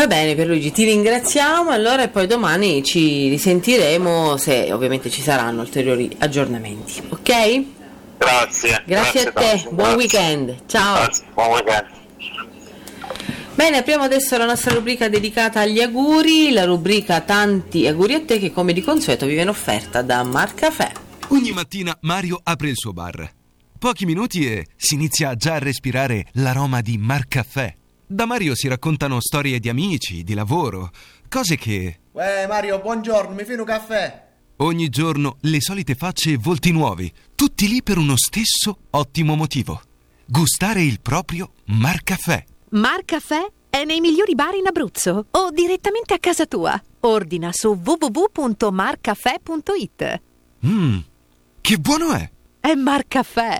Va bene Pierluigi, ti ringraziamo allora e poi domani ci risentiremo se ovviamente ci saranno ulteriori aggiornamenti, ok? Grazie a te, tanto. buon weekend, ciao. Grazie, buon weekend. Bene, apriamo adesso la nostra rubrica dedicata agli auguri, la rubrica Tanti auguri a te che come di consueto vi viene offerta da Marcaffè. Ogni mattina Mario apre il suo bar. Pochi minuti e si inizia già a respirare l'aroma di Marcaffè. Da Mario si raccontano storie di amici, di lavoro, cose che... Mario, buongiorno, mi fai un caffè? Ogni giorno le solite facce e volti nuovi, tutti lì per uno stesso ottimo motivo. Gustare il proprio Marcaffè. Marcaffè è nei migliori bar in Abruzzo o direttamente a casa tua. Ordina su www.marcaffè.it. Che buono è! È Marcaffè.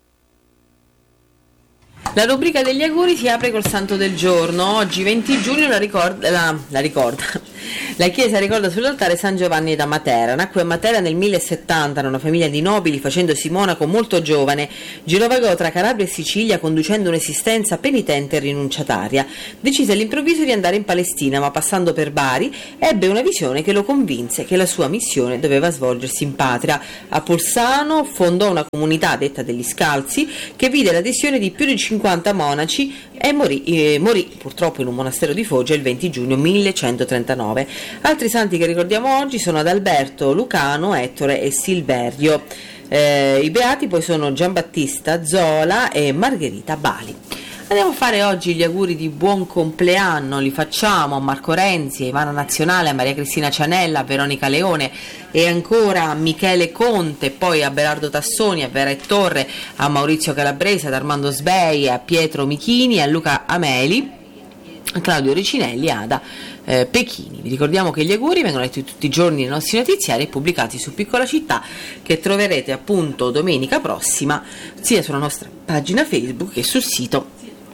La rubrica degli auguri si apre col santo del giorno. Oggi 20 giugno la Chiesa ricorda sull'altare San Giovanni da Matera. Nacque a Matera nel 1070 in una famiglia di nobili, facendosi monaco molto giovane. Girovagò tra Calabria e Sicilia conducendo un'esistenza penitente e rinunciataria. Decise all'improvviso di andare in Palestina, ma passando per Bari ebbe una visione che lo convinse che la sua missione doveva svolgersi in patria. A Bolzano fondò una comunità detta degli Scalzi che vide l'adesione di più di 50 monaci e morì purtroppo in un monastero di Foggia il 20 giugno 1139. Altri santi che ricordiamo oggi sono Adalberto, Lucano, Ettore e Silverio. I beati poi sono Giambattista Zola e Margherita Bali. Andiamo a fare oggi gli auguri di buon compleanno, li facciamo a Marco Renzi, a Ivana Nazionale, a Maria Cristina Cianella, a Veronica Leone e ancora a Michele Conte, poi a Berardo Tassoni, a Vera e Torre, a Maurizio Calabrese, ad Armando Sbei, a Pietro Michini, a Luca Ameli, a Claudio Ricinelli e Ada Pechini. Vi ricordiamo che gli auguri vengono letti tutti i giorni nei nostri notiziari e pubblicati su Piccola Città, che troverete appunto domenica prossima sia sulla nostra pagina Facebook che sul sito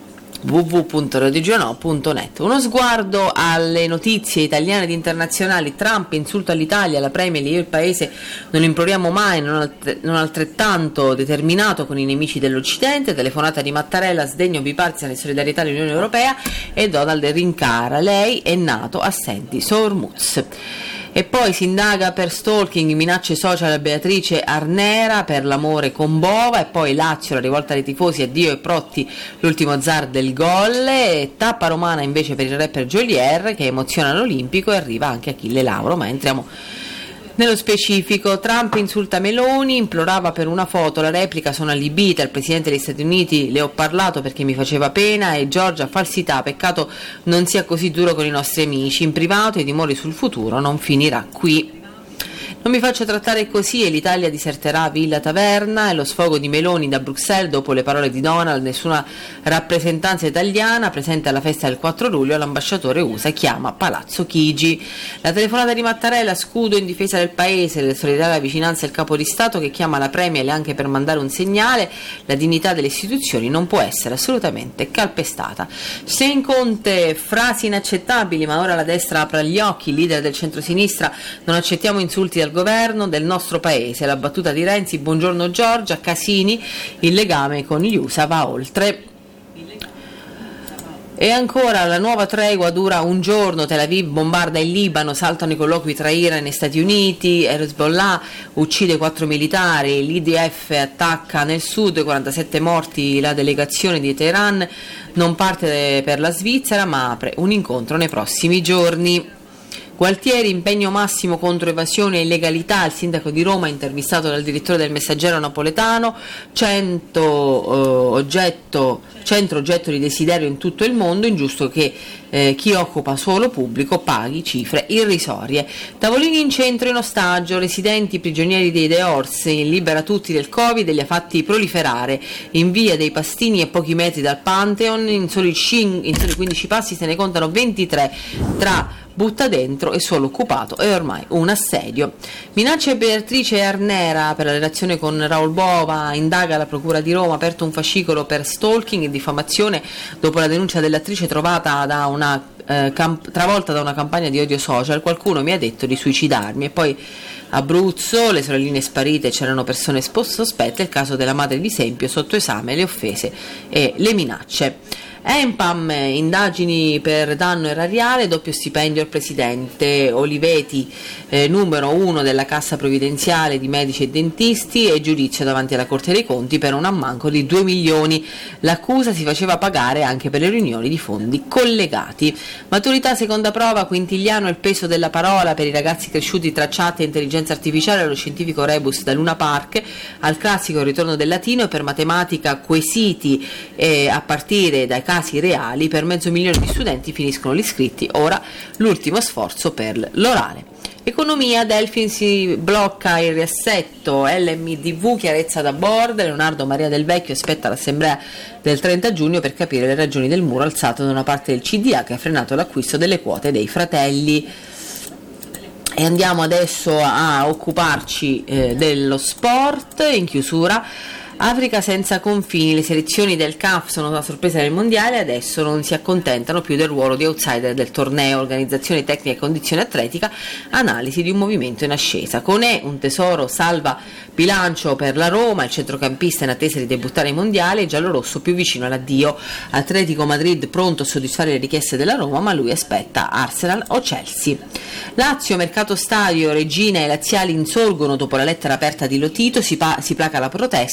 www.radiogiornò.net. Uno sguardo alle notizie italiane ed internazionali. Trump insulta all'Italia, la Premier, io il paese non imploriamo mai, non altrettanto determinato con i nemici dell'Occidente. Telefonata di Mattarella, sdegno bipartisan e solidarietà all'Unione Europea, e Donald rincara, lei è nato assenti Sormuz. E poi si indaga per stalking, minacce social a Beatrice Arnera per l'amore con Bova. E poi Lazio, la rivolta dei tifosi, addio e Protti, l'ultimo zar del gol. E tappa romana invece per il rapper Jolier che emoziona l'Olimpico, e arriva anche Achille Lauro. Ma entriamo nello specifico. Trump insulta Meloni, implorava per una foto, la replica sono allibita, il presidente degli Stati Uniti le ho parlato perché mi faceva pena, e Giorgia falsità, peccato non sia così duro con i nostri amici, in privato i timori sul futuro non finirà qui. Non mi faccio trattare così e l'Italia diserterà Villa Taverna, e lo sfogo di Meloni da Bruxelles dopo le parole di Donald, nessuna rappresentanza italiana presente alla festa del 4 luglio, l'ambasciatore USA chiama Palazzo Chigi. La telefonata di Mattarella, scudo in difesa del paese, le solidarietà e la vicinanza del capo di Stato che chiama la Premier anche per mandare un segnale, la dignità delle istituzioni non può essere assolutamente calpestata. Se in Conte, frasi inaccettabili, ma ora la destra apra gli occhi, leader del centrosinistra, non accettiamo insulti dal governo del nostro paese, la battuta di Renzi, buongiorno Giorgia, Casini, il legame con gli USA va oltre. E ancora la nuova tregua dura un giorno, Tel Aviv bombarda il Libano, saltano i colloqui tra Iran e Stati Uniti, Hezbollah uccide 4 militari, l'IDF attacca nel sud, 47 morti, la delegazione di Teheran non parte per la Svizzera ma apre un incontro nei prossimi giorni. Gualtieri, impegno massimo contro evasione e illegalità, il sindaco di Roma intervistato dal direttore del Messaggero napoletano, 100 oggetto di desiderio in tutto il mondo, ingiusto che chi occupa suolo pubblico paghi cifre irrisorie. Tavolini in centro in ostaggio, residenti prigionieri dei Deorsi, libera tutti del Covid e li ha fatti proliferare, in via dei Pastini a pochi metri dal Pantheon, in soli 15 passi se ne contano 23 tra butta dentro e suolo occupato è ormai un assedio. Minacce Beatrice Arnera per la relazione con Raul Bova, indaga la procura di Roma, aperto un fascicolo per stalking e diffamazione dopo la denuncia dell'attrice trovata travolta da una campagna di odio social. Qualcuno mi ha detto di suicidarmi. E poi Abruzzo, le sorelline sparite, c'erano persone sospette, il caso della madre di Sempio, sotto esame le offese e le minacce. Empam, indagini per danno erariale, doppio stipendio al presidente. Oliveti, numero 1 della Cassa Provvidenziale di medici e dentisti, e giudizio davanti alla Corte dei Conti per un ammanco di 2 milioni. L'accusa si faceva pagare anche per le riunioni di fondi collegati. Maturità seconda prova, Quintigliano, il peso della parola per i ragazzi cresciuti tra chat e intelligenza artificiale, allo scientifico rebus da Luna Park, al classico il ritorno del latino, e per matematica quesiti a partire dai casi reali. Per 500.000 di studenti finiscono gli iscritti, ora l'ultimo sforzo per l'orale. Economia, Delfin si blocca il riassetto, LMDV chiarezza da board, Leonardo Maria Del Vecchio aspetta l'assemblea del 30 giugno per capire le ragioni del muro alzato da una parte del CDA che ha frenato l'acquisto delle quote dei Fratelli. E andiamo adesso a occuparci dello sport. In chiusura, Africa senza confini, le selezioni del CAF sono una sorpresa nel mondiale, adesso non si accontentano più del ruolo di outsider del torneo. Organizzazione tecnica e condizione atletica, analisi di un movimento in ascesa. Conè, un tesoro salva bilancio per la Roma, il centrocampista in attesa di debuttare ai mondiali, il giallorosso più vicino all'addio. Atletico Madrid pronto a soddisfare le richieste della Roma, ma lui aspetta Arsenal o Chelsea. Lazio, mercato stadio, Regina e laziali insorgono dopo la lettera aperta di Lotito, si placa la protesta,